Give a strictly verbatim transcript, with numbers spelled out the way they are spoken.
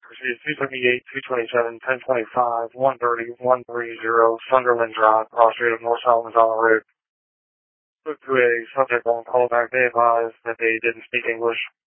Proceed two seventy-eight, two twenty-seven, ten twenty-five, one thirty, one thirty, Sunderland Drive, cross street of North Solomon Road. Spoke to a subject on callback. They advised that they didn't speak English.